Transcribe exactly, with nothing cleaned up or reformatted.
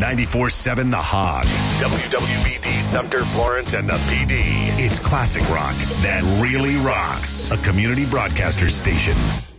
ninety-four seven The Hog. W W B D Sumter, Florence, and the P D. It's classic rock that really rocks. A community broadcaster station.